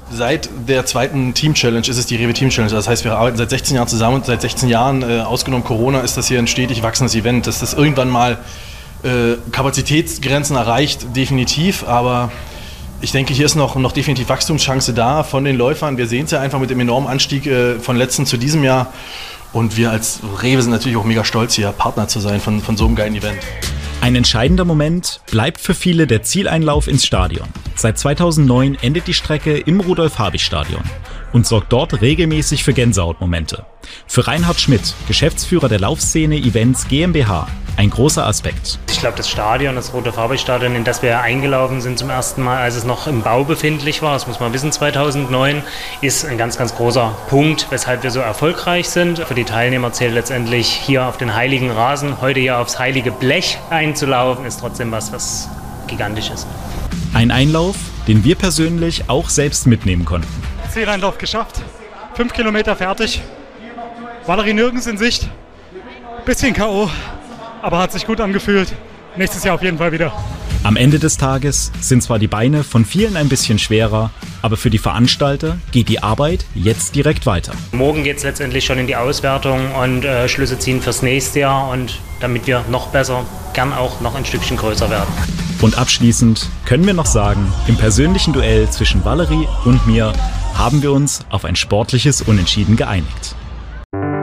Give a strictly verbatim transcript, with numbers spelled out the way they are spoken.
Seit der zweiten Team-Challenge ist es die Rewe Team-Challenge. Das heißt, wir arbeiten seit sechzehn Jahren zusammen und seit sechzehn Jahren, äh, ausgenommen Corona, ist das hier ein stetig wachsendes Event. Dass das irgendwann mal äh, Kapazitätsgrenzen erreicht, definitiv, aber ich denke, hier ist noch, noch definitiv Wachstumschance da von den Läufern. Wir sehen es ja einfach mit dem enormen Anstieg äh, von letztem zu diesem Jahr und wir als Rewe sind natürlich auch mega stolz, hier Partner zu sein von, von so einem geilen Event. Ein entscheidender Moment bleibt für viele der Zieleinlauf ins Stadion. Seit zweitausendneun endet die Strecke im Rudolf-Habich-Stadion und sorgt dort regelmäßig für Gänsehautmomente. Für Reinhard Schmidt, Geschäftsführer der Laufszene Events GmbH, ein großer Aspekt. Ich glaube, das Stadion, das Rudolf-Habich-Stadion, in das wir eingelaufen sind zum ersten Mal, als es noch im Bau befindlich war, das muss man wissen, zweitausendneun, ist ein ganz, ganz großer Punkt, weshalb wir so erfolgreich sind. Für die Teilnehmer zählt letztendlich hier auf den heiligen Rasen, heute hier aufs heilige Blech einzulaufen, ist trotzdem was, was gigantisch ist. Ein Einlauf, den wir persönlich auch selbst mitnehmen konnten. Zieleinlauf geschafft, fünf Kilometer fertig, Valerie nirgends in Sicht, bisschen K O, aber hat sich gut angefühlt. Nächstes Jahr auf jeden Fall wieder. Am Ende des Tages sind zwar die Beine von vielen ein bisschen schwerer, aber für die Veranstalter geht die Arbeit jetzt direkt weiter. Morgen geht es letztendlich schon in die Auswertung und äh, Schlüsse ziehen fürs nächste Jahr und damit wir noch besser, gern auch noch ein Stückchen größer werden. Und abschließend können wir noch sagen, im persönlichen Duell zwischen Valerie und mir haben wir uns auf ein sportliches Unentschieden geeinigt.